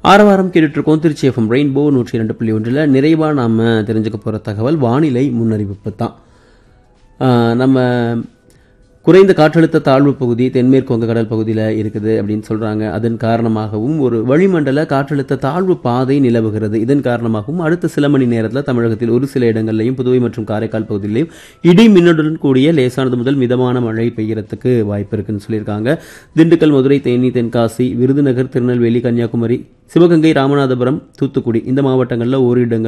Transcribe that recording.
ஆரவாரம் கேட்டுட்டு இருக்கோம். திருச்சி எஃப்எம் ரெயின்போ 102.1 நிறைவா நாம தெரிஞ்சுக்க போற தகவல் வானிலை முன்னறிவிப்பு தான். நம்ம குறைந்த காற்றழுத்த தாழ்வு பகுதி தென்மேற்கு வங்கக்கடல் பகுதியில் இருக்குது அப்படின்னு சொல்றாங்க. அதன் காரணமாகவும் ஒரு வளிமண்டல காற்றழுத்த தாழ்வு பாதை நிலவுகிறது. இதன் காரணமாகவும் அடுத்த சில மணி நேரத்தில் தமிழகத்தில் ஒரு சில இடங்கள்லையும் புதுவை மற்றும் காரைக்கால் பகுதியிலையும் இடி மின்னலுடன் கூடிய லேசானது முதல் மிதமான மழை பெய்யறதுக்கு வாய்ப்பு இருக்குன்னு சொல்லியிருக்காங்க. திண்டுக்கல், மதுரை, தேனி, தென்காசி, விருதுநகர், திருநெல்வேலி, கன்னியாகுமரி, சிவகங்கை, ராமநாதபுரம், தூத்துக்குடி இந்த மாவட்டங்களில் ஓரிரு இடங்கள்